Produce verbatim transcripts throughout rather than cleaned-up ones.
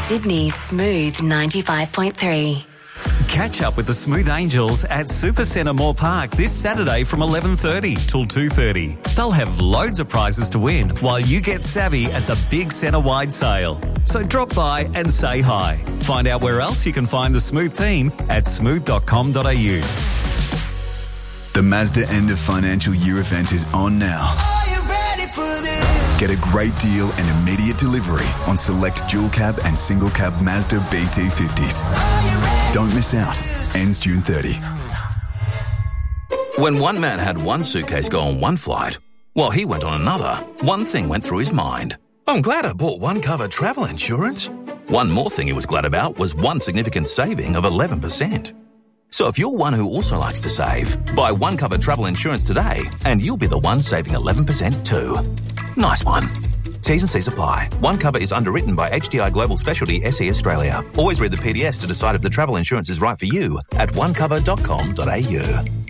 Sydney's Smooth ninety-five point three. Catch up with the Smooth Angels at Supercentre Moore Park this Saturday from eleven thirty till two thirty. They'll have loads of prizes to win while you get savvy at the big centre-wide sale. So drop by and say hi. Find out where else you can find the Smooth team at smooth dot com dot a u. The Mazda end of financial year event is on now. Are you ready for this? Get a great deal and immediate delivery on select dual cab and single cab Mazda B T fifties. Don't miss out. Ends June thirtieth. When one man had one suitcase go on one flight, while he went on another, one thing went through his mind. I'm glad I bought One Cover travel insurance. One more thing he was glad about was one significant saving of eleven percent. So if you're one who also likes to save, buy One Cover travel insurance today and you'll be the one saving eleven percent too. Nice one. T's and C's apply. One Cover is underwritten by H D I Global Specialty S E Australia. Always read the P D S to decide if the travel insurance is right for you at one cover dot com dot a u.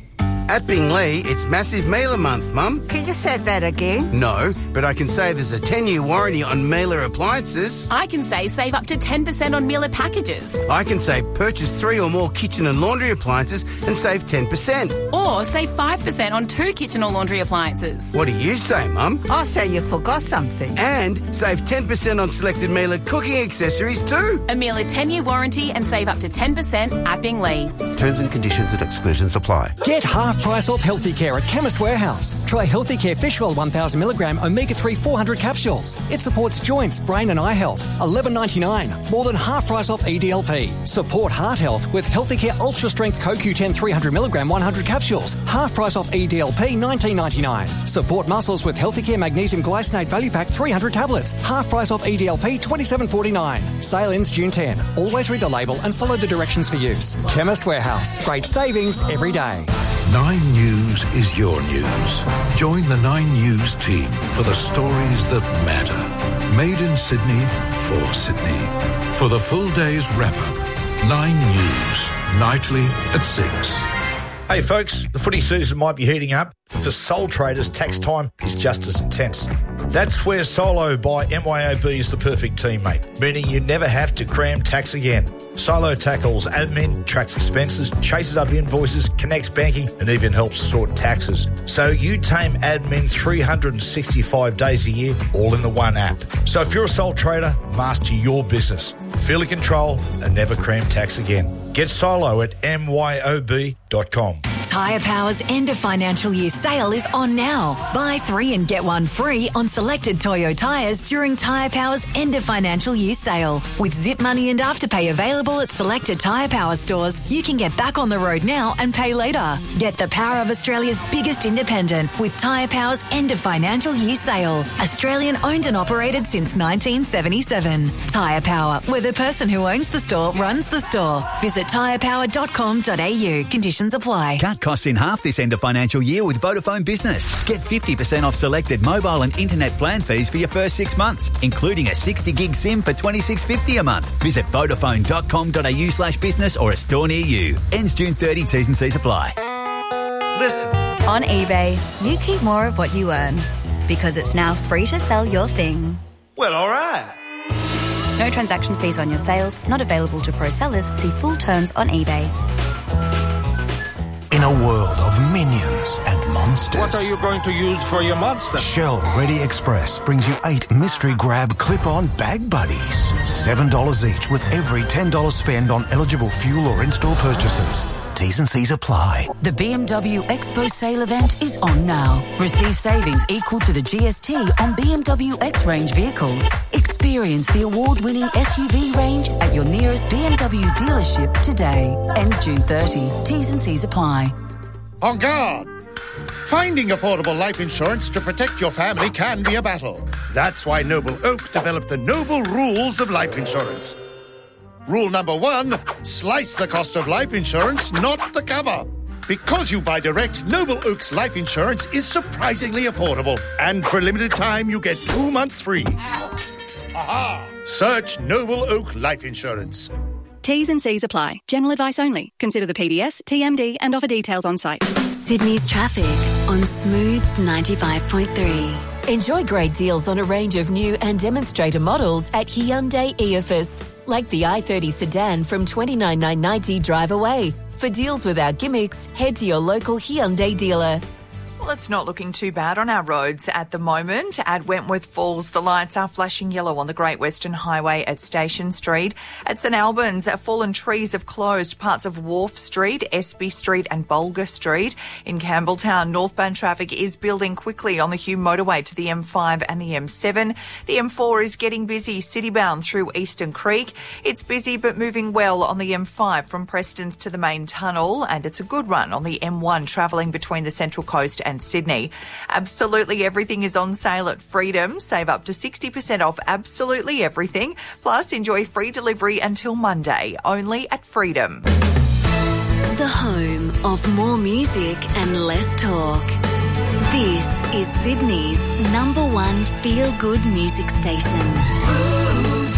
At Bingley, it's Massive Mailer Month, Mum. Can you say that again? No, but I can say there's a ten-year warranty on Mailer appliances. I can say save up to ten percent on Mailer packages. I can say purchase three or more kitchen and laundry appliances and save ten percent. Or save five percent on two kitchen or laundry appliances. What do you say, Mum? I say you forgot something. And save ten percent on selected Mailer cooking accessories too. A Mailer ten-year warranty and save up to ten percent at Bingley. Terms and conditions and exclusions apply. Get half price off Healthy Care at Chemist Warehouse. Try Healthy Care Fish Oil one thousand milligram omega three four hundred capsules. It supports joints, brain and eye health. eleven ninety-nine. More than half price off E D L P. Support heart health with Healthy Care Ultra Strength Co Q ten three hundred milligram one hundred capsules. Half price off E D L P nineteen ninety-nine. Support muscles with Healthy Care Magnesium Glycinate Value Pack three hundred tablets. Half price off E D L P twenty-seven forty-nine. Sale ends June tenth. Always read the label and follow the directions for use. Chemist Warehouse. Great savings every day. Nine News is your news. Join the Nine News team for the stories that matter. Made in Sydney, for Sydney. For the full day's wrap-up, Nine News, nightly at six. Hey folks, the footy season might be heating up. For sole traders, tax time is just as intense. That's where Solo by M Y O B is the perfect teammate, meaning you never have to cram tax again. Solo tackles admin, tracks expenses, chases up invoices, connects banking, and even helps sort taxes. So you tame admin three hundred sixty-five days a year, all in the one app. So if you're a sole trader, master your business. Feel in control and never cram tax again. Get Solo at M Y O B dot com. Tyre Power's end of financial year sale is on now. Buy three and get one free on selected Toyo tyres during Tyre Power's end of financial year sale. With Zip Money and Afterpay available at selected Tyre Power stores, you can get back on the road now and pay later. Get the power of Australia's biggest independent with Tyre Power's end of financial year sale. Australian owned and operated since nineteen seventy-seven. Tyre Power, where the person who owns the store runs the store. Visit tyre power dot com dot a u. Conditions apply. Cut costs in half this end of financial year with Vodafone Business. Get fifty percent off selected mobile and internet plan fees for your first six months, including a sixty gig SIM for twenty-six fifty a month. Visit vodafone dot com dot a u slash business or a store near you. Ends June thirtieth. T's and C's apply. Listen. On eBay, you keep more of what you earn because it's now free to sell your thing. Well, all right. No transaction fees on your sales, not available to pro sellers. See full terms on eBay. In a world of minions and monsters. What are you going to use for your monster? Shell Ready Express brings you eight mystery grab clip-on bag buddies. seven dollars each with every ten dollars spend on eligible fuel or in-store purchases. T's and C's apply. The B M W Expo sale event is on now. Receive savings equal to the G S T on B M W X-Range vehicles. Experience the award-winning S U V range at your nearest B M W dealership today. Ends June thirtieth. T's and C's apply. On guard! Finding affordable life insurance to protect your family can be a battle. That's why Noble Oak developed the Noble Rules of Life Insurance. Rule number one, slice the cost of life insurance, not the cover. Because you buy direct, Noble Oak's life insurance is surprisingly affordable. And for a limited time, you get two months free. Aha! Search Noble Oak Life Insurance. T's and C's apply. General advice only. Consider the P D S, T M D and offer details on site. Sydney's traffic on Smooth ninety-five point three. Enjoy great deals on a range of new and demonstrator models at Hyundai Eophas. like the i thirty sedan from twenty-nine thousand nine hundred ninety drive away. For deals without gimmicks, head to your local Hyundai dealer. Well, it's not looking too bad on our roads at the moment. At Wentworth Falls, the lights are flashing yellow on the Great Western Highway at Station Street. At St Albans, fallen trees have closed parts of Wharf Street, Espy Street and Bulga Street. In Campbelltown, northbound traffic is building quickly on the Hume motorway to the M five and the M seven. The M four is getting busy citybound through Eastern Creek. It's busy but moving well on the M five from Prestons to the main tunnel, and it's a good run on the M one travelling between the Central Coast and Sydney. Absolutely everything is on sale at Freedom. Save up to sixty percent off absolutely everything. Plus, enjoy free delivery until Monday, only at Freedom. The home of more music and less talk. This is Sydney's number one feel-good music station. Smooth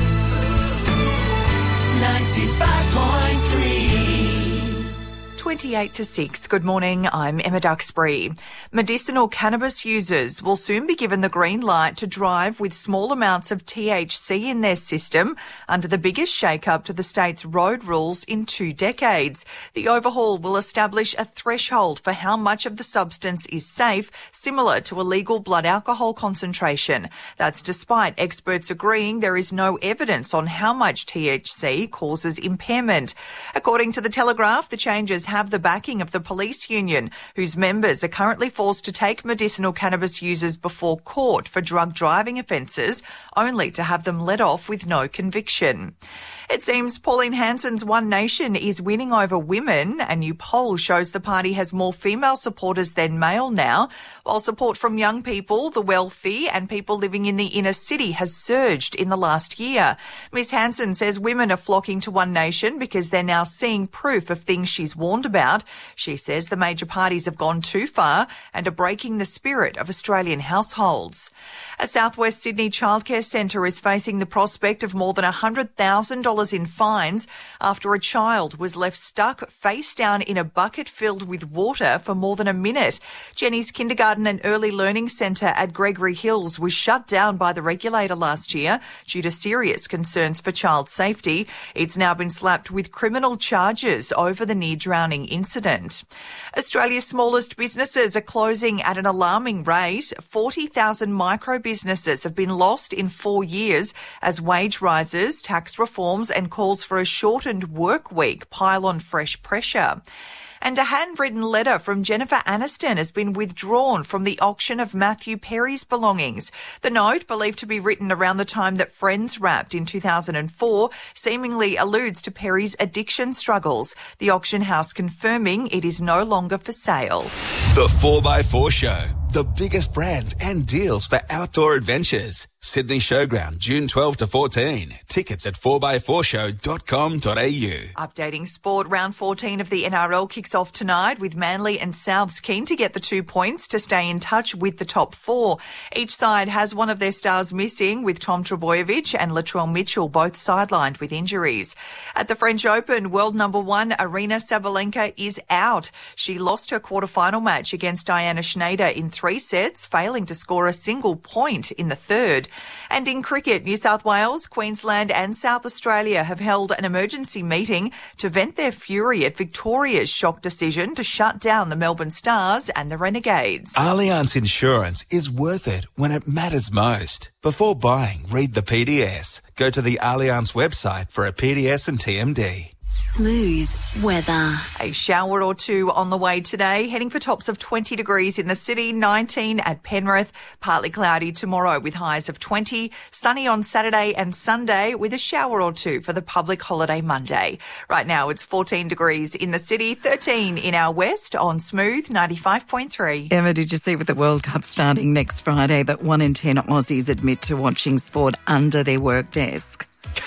ninety-five point three. twenty-eight to six. Good morning, I'm Emma Duxbury. Medicinal cannabis users will soon be given the green light to drive with small amounts of T H C in their system under the biggest shake-up to the state's road rules in two decades. The overhaul will establish a threshold for how much of the substance is safe, similar to a legal blood alcohol concentration. That's despite experts agreeing there is no evidence on how much T H C causes impairment. According to The Telegraph, the changes have the backing of the police union, whose members are currently forced to take medicinal cannabis users before court for drug driving offences, only to have them let off with no conviction. It seems Pauline Hanson's One Nation is winning over women. A new poll shows the party has more female supporters than male now, while support from young people, the wealthy and people living in the inner city has surged in the last year. Miss Hanson says women are flocking to One Nation because they're now seeing proof of things she's warned about. She says the major parties have gone too far and are breaking the spirit of Australian households. A Southwest Sydney childcare centre is facing the prospect of more than one hundred thousand dollars in fines after a child was left stuck face down in a bucket filled with water for more than a minute. Jenny's Kindergarten and Early Learning Centre at Gregory Hills was shut down by the regulator last year due to serious concerns for child safety. It's now been slapped with criminal charges over the near-drowning incident. Australia's smallest businesses are closing at an alarming rate. forty thousand micro-businesses have been lost in four years as wage rises, tax reforms and calls for a shortened work week pile on fresh pressure. And a handwritten letter from Jennifer Aniston has been withdrawn from the auction of Matthew Perry's belongings. The note, believed to be written around the time that Friends wrapped in two thousand four, seemingly alludes to Perry's addiction struggles. The auction house confirming it is no longer for sale. The four by four Show. The biggest brands and deals for outdoor adventures. Sydney Showground, June twelfth to fourteen. Tickets at four by four show dot com dot a u. Updating sport, round fourteen of the N R L kicks off tonight with Manly and Souths keen to get the two points to stay in touch with the top four. Each side has one of their stars missing, with Tom Trbojevic and Latrell Mitchell both sidelined with injuries. At the French Open, world number one Arina Sabalenka is out. She lost her quarterfinal match against Diana Schneider in three sets, failing to score a single point in the third. And in cricket, New South Wales, Queensland and South Australia have held an emergency meeting to vent their fury at Victoria's shock decision to shut down the Melbourne Stars and the Renegades. Allianz Insurance is worth it when it matters most. Before buying, read the P D S. Go to the Allianz website for a P D S and T M D. Smooth weather. A shower or two on the way today, heading for tops of twenty degrees in the city, nineteen at Penrith, partly cloudy tomorrow with highs of twenty, sunny on Saturday and Sunday with a shower or two for the public holiday Monday. Right now it's fourteen degrees in the city, thirteen in our west on Smooth ninety-five point three. Emma, did you see with the World Cup starting next Friday that one in ten Aussies admit to watching sport under their work desk?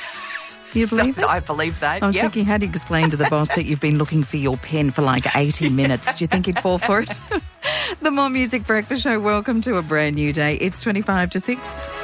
You believe so, it? I believe that, I was yep. thinking, how do you explain to the boss that you've been looking for your pen for like eighty minutes? Do you think he'd fall for it? The More Music Breakfast Show, welcome to a brand new day. It's twenty-five to six.